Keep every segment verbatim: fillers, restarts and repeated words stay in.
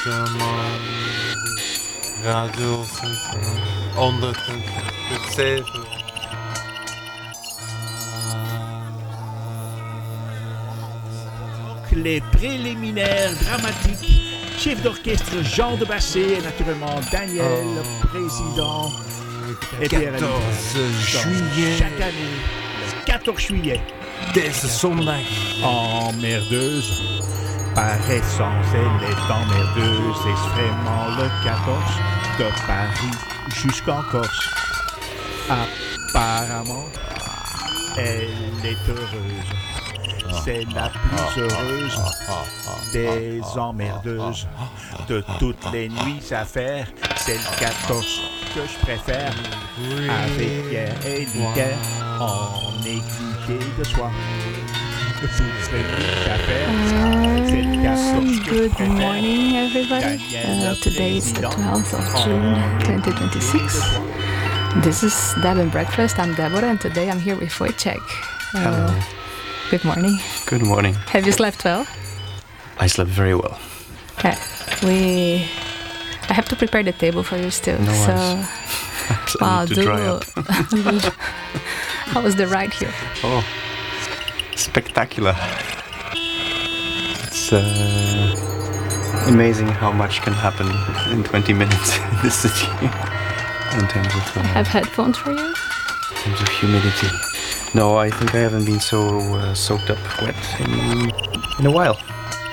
Akşam radyo olsun on dakika kırk Les préliminaires dramatiques. Chef d'orchestre Jean de Bassé et naturellement Daniel, oh. président. Et quatorze juillet. Chaque année, le quatorze juillet. Deze zondag. Emmerdeuse. Par essence, elle est emmerdeuse. C'est vraiment le quatorze de Paris jusqu'en Corse. Apparemment, elle est heureuse. C'est la plus heureuse des emmerdeuses. De toutes les nuits à faire, c'est le quatorze que je préfère. Avec Pierre et Liquet, en équité de soir. De toutes les nuits à faire, c'est le quatorze que je Good préfère. morning, everybody. Uh, today is the twelfth of June, twenty twenty-six. This is Deb and Breakfast. I'm Deborah, and today I'm here with Wojciech. Uh, Hello. Good morning. Good morning. Have you slept well? I slept very well. Okay. We. I have to prepare the table for you still. No so. worries. I Wow, need to do. dry up. How was the ride here? Oh, spectacular. It's uh, amazing how much can happen in twenty minutes in this city. In terms of, uh, I have headphones for you. in terms of humidity. No, I think I haven't been so uh, soaked up wet in, in a while.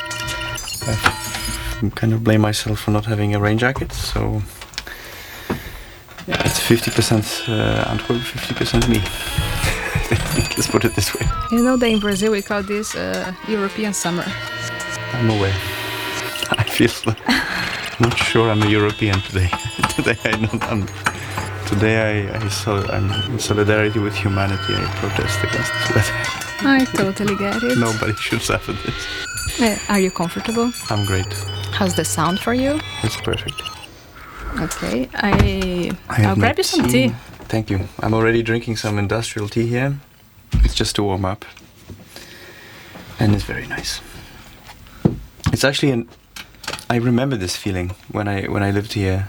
I kind of blame myself for not having a rain jacket, so yeah, it's fifty percent uh, Antwerp, fifty percent me. Let's put it this way. You know that in Brazil we call this uh, European summer. I'm aware. I feel not sure I'm a European today. today I know I'm. Today I, I so, I'm in solidarity with humanity. I protest against this weather. I totally get it. Nobody should suffer this. Uh, are you comfortable? I'm great. How's the sound for you? It's perfect. Okay, I, I I'll have grab my you some tea. Thank you. I'm already drinking some industrial tea here. It's just to warm up. And it's very nice. It's actually an I remember this feeling when I when I lived here.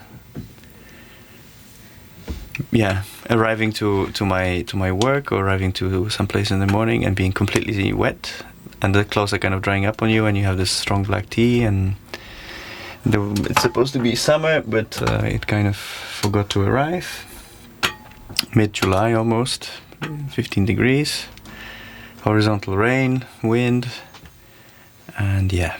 Yeah, arriving to, to my to my work or arriving to some place in the morning and being completely wet, and the clothes are kind of drying up on you, and you have this strong black tea, and the, it's supposed to be summer, but uh, it kind of forgot to arrive. Mid-July almost, fifteen degrees, horizontal rain, wind, and yeah.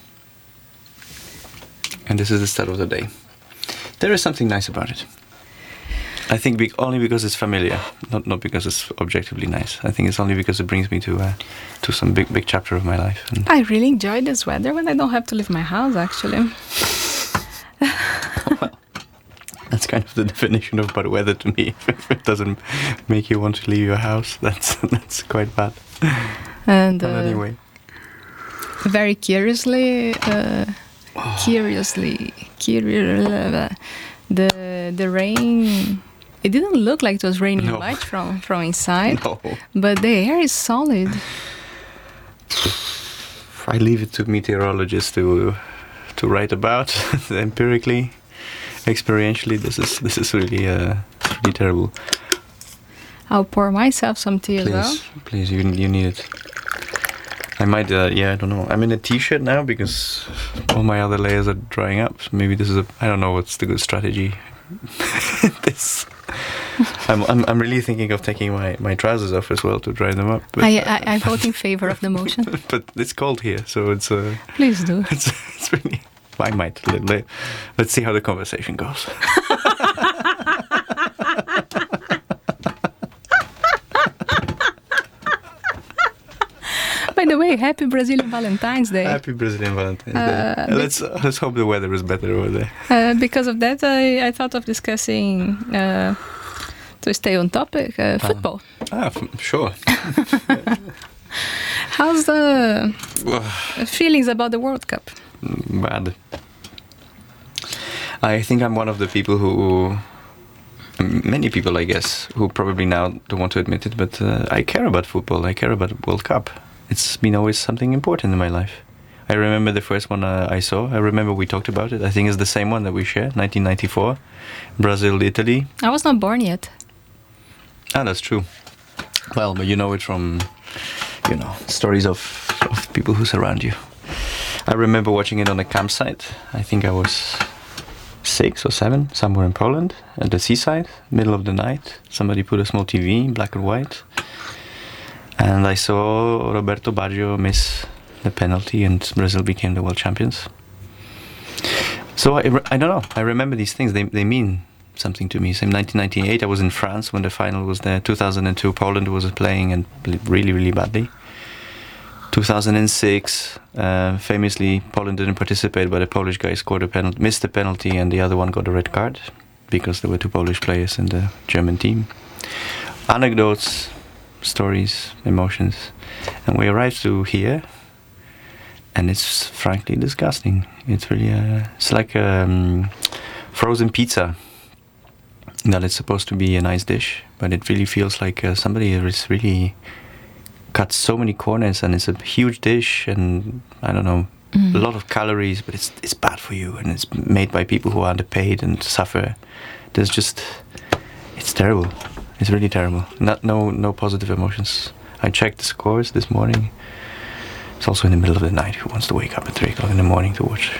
And this is the start of the day. There is something nice about it. I think be- only because it's familiar, not not because it's objectively nice. I think it's only because it brings me to uh, to some big big chapter of my life. And I really enjoy this weather when I don't have to leave my house, actually. well, that's kind of the definition of bad weather to me. If it doesn't make you want to leave your house, that's that's quite bad. And But uh, anyway, very curiously, uh, curiously, curiously, the the rain. It didn't look like it was raining No. much from, from inside, no. but the air is solid. I leave it to meteorologists to to write about empirically, experientially. This is this is really uh, really terrible. I'll pour myself some tea as well. Please, please, you you need it. I might, uh, yeah, I don't know. I'm in a t-shirt now because all my other layers are drying up. So maybe this is a, I don't know what's the good strategy. this, I'm, I'm, I'm really thinking of taking my, my trousers off as well to dry them up. But, I, I, I vote in favor of the motion. but it's cold here, so it's, uh, Please do. it's, it's really, I might. Let, let, let's see how the conversation goes. By the way, happy Brazilian Valentine's Day. Happy Brazilian Valentine's Uh, Day. Let's uh, let's hope the weather is better over there. Uh, because of that, I, I thought of discussing, uh, to stay on topic, uh, football. Ah, f- sure. How's the feelings about the World Cup? Bad. I think I'm one of the people who, many people I guess, who probably now don't want to admit it, but uh, I care about football. I care about the World Cup. It's been always something important in my life. I remember the first one uh, I saw. I remember we talked about it. I think it's the same one that we share, nineteen ninety-four, Brazil, Italy. I was not born yet. Ah, that's true. Well, but you know it from, you know, stories of, of people who surround you. I remember watching it on a campsite. I think I was six or seven, somewhere in Poland, at the seaside, middle of the night. Somebody put a small T V, black and white. And I saw Roberto Baggio miss the penalty and Brazil became the world champions. So I, I don't know, I remember these things, they, they mean something to me. So in nineteen ninety-eight I was in France when the final was there. two thousand two Poland was playing and played really, really badly. two thousand six, uh, famously Poland didn't participate, but a Polish guy scored a penalty, missed the penalty, and the other one got a red card because there were two Polish players in the German team. Anecdotes, stories, emotions, and we arrived to here, and it's frankly disgusting. It's really, uh, it's like um, frozen pizza. That it's supposed to be a nice dish, but it really feels like uh, somebody has really cut so many corners, and it's a huge dish, and I don't know, mm. a lot of calories, but it's it's bad for you, and it's made by people who are underpaid and suffer. There's just, it's terrible. It's really terrible. Not no no positive emotions. I checked the scores this morning. It's also in the middle of the night. Who wants to wake up at three o'clock in the morning to watch,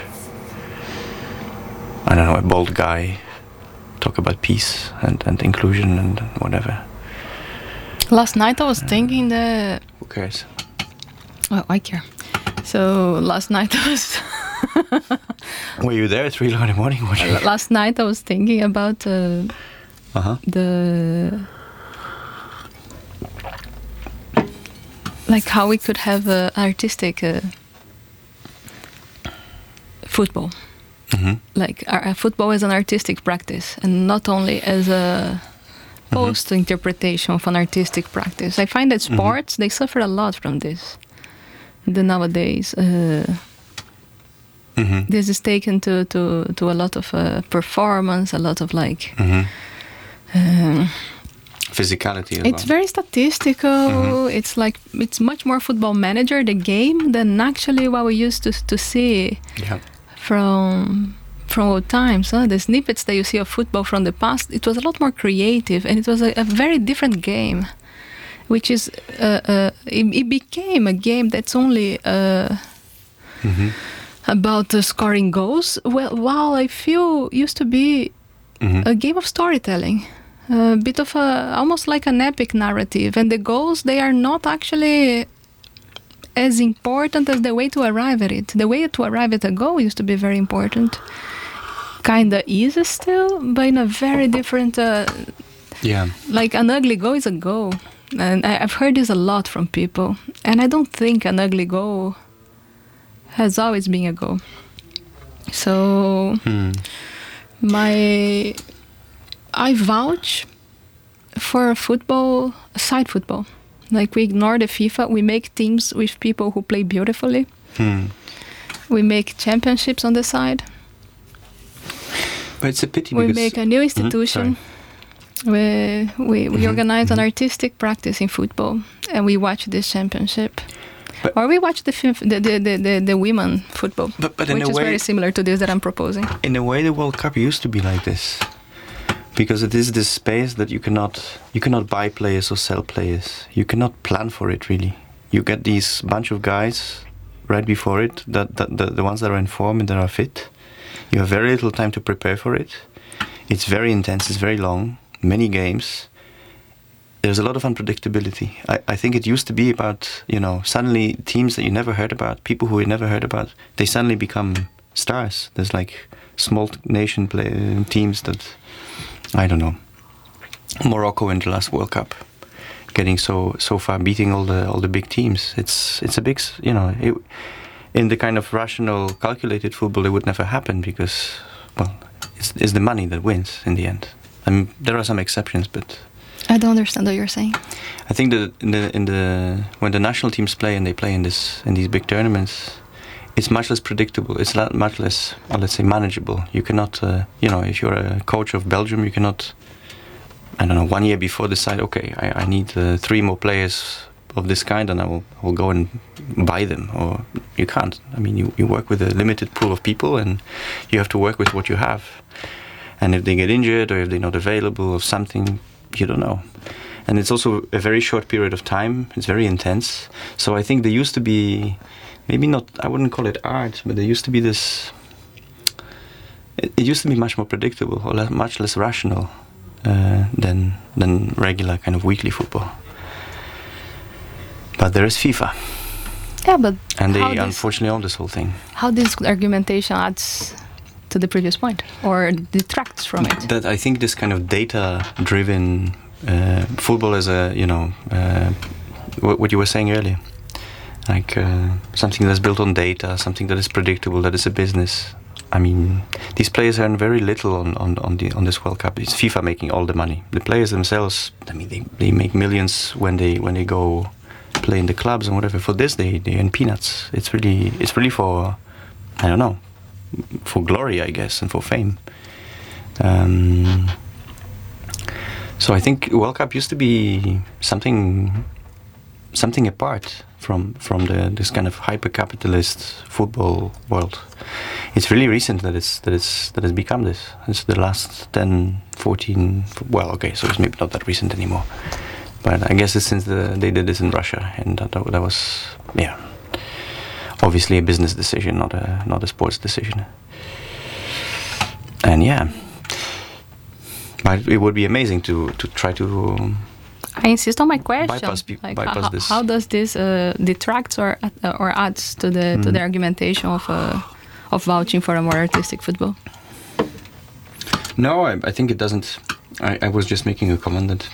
I don't know, a bald guy talk about peace and, and inclusion and whatever. Last night I was uh, thinking that... Who cares? Well, I care. So last night I was... Were you there at three o'clock in the morning watching? Last night I was thinking about uh, uh-huh. the... Like how we could have uh, artistic uh, football. Mm-hmm. Like our, football is an artistic practice, and not only as a post mm-hmm. interpretation of an artistic practice. I find that sports mm-hmm. they suffer a lot from this. The nowadays, uh, mm-hmm. this is taken to to to a lot of uh, performance, a lot of like. Mm-hmm. Uh, physicality as it's well. Very statistical. Mm-hmm. It's like it's much more Football Manager the game than actually what we used to to see. Yeah. From from old times, huh? The snippets that you see of football from the past, it was a lot more creative, and it was a, a very different game, which is uh, uh, it, it became a game that's only uh, mm-hmm. about uh, scoring goals. Well, while I feel used to be mm-hmm. a game of storytelling, a bit of a almost like an epic narrative, and the goals they are not actually as important as the way to arrive at it. The way to arrive at a goal used to be very important. Kinda is still, but in a very different... Uh, yeah. Like an ugly goal is a goal. And I, I've heard this a lot from people. And I don't think an ugly goal has always been a goal. So, hmm. my... I vouch for football, side football. Like we ignore the FIFA, we make teams with people who play beautifully. Hmm. We make championships on the side. But it's a pity we because... We make a new institution. Mm-hmm. We, we, we mm-hmm. organize mm-hmm. an artistic practice in football, and we watch this championship. But or we watch the, the, the, the, the, the women football, but, but which is way, very similar to this that I'm proposing. In a way, the World Cup used to be like this. Because it is this space that you cannot you cannot buy players or sell players. You cannot plan for it really. You get these bunch of guys right before it, that, that the, the ones that are in form and that are fit. You have very little time to prepare for it. It's very intense, it's very long, many games. There's a lot of unpredictability. I, I think it used to be about, you know, suddenly teams that you never heard about, people who you never heard about, they suddenly become stars. There's like small nation play, teams that... I don't know. Morocco in the last World Cup, getting so so far, beating all the all the big teams. It's it's a big, you know, it, in the kind of rational, calculated football, it would never happen because, well, it's, it's the money that wins in the end. I mean, there are some exceptions, but I don't understand what you're saying. I think that in the in the when the national teams play and they play in this in these big tournaments, it's much less predictable. It's much less, well, let's say, manageable. You cannot, uh, you know, if you're a coach of Belgium, you cannot, I don't know, one year before decide, okay, I, I need uh, three more players of this kind, and I will, I will go and buy them. Or you can't. I mean, you, you work with a limited pool of people, and you have to work with what you have. And if they get injured or if they're not available or something, you don't know. And it's also a very short period of time. It's very intense. So I think there used to be, maybe not, I wouldn't call it art, but there used to be this, it, it used to be much more predictable or le- much less rational uh, than than regular kind of weekly football. But there is FIFA. Yeah, but And they how this, unfortunately own this whole thing. how this argumentation adds to the previous point or detracts from it? That I think this kind of data-driven uh, football is a, you know, uh, what, what you were saying earlier, like uh, something that's built on data, something that is predictable, that is a business. I mean, these players earn very little on, on, on, the, on this World Cup. It's FIFA making all the money. The players themselves, I mean, they, they make millions when they when they go play in the clubs and whatever. For this, they, they earn peanuts. It's really it's really for, I don't know, for glory, I guess, and for fame. Um, so I think World Cup used to be something something apart from from the this kind of hyper-capitalist football world. It's really recent that it's that it's that it's become this. It's the last ten, fourteen. Well, okay, so it's maybe not that recent anymore. But I guess it's since the, they did this in Russia, and that, that was yeah, obviously a business decision, not a not a sports decision. And yeah, but it would be amazing to to try to. Um, I insist on my question. Bypass pe- like, bypass how, this. how does this uh, detract or uh, or adds to the to the Mm. argumentation of uh, of vouching for a more artistic football? No, I, I think it doesn't. I, I was just making a comment that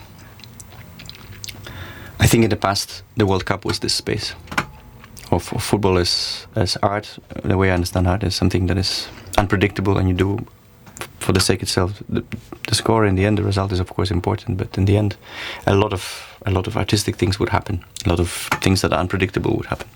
I think in the past the World Cup was this space of, of football as as art. The way I understand art is something that is unpredictable, and you do f- for the sake itself. The, the score in the end, the result is of course important, but in the end, a lot of a lot of artistic things would happen. A lot of things that are unpredictable would happen.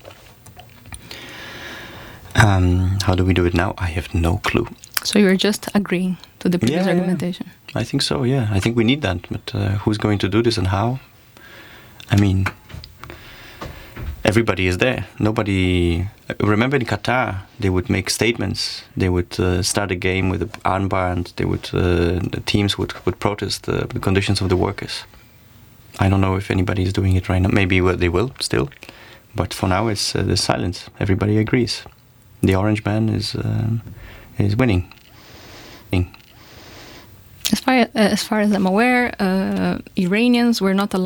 Um, how do we do it now? I have no clue. So you're just agreeing to the previous Yeah, yeah. argumentation. I think so, yeah. I think we need that. But uh, who's going to do this and how? I mean, everybody is there. Nobody... Remember in Qatar, they would make statements. They would uh, start a game with an armband. They would, uh, the teams would, would protest uh, the conditions of the workers. I don't know if anybody is doing it right now. Maybe well, they will still. But for now, it's uh, there's silence. Everybody agrees. The orange man is uh, is winning. As far, uh, as far as I'm aware, uh, Iranians were not allowed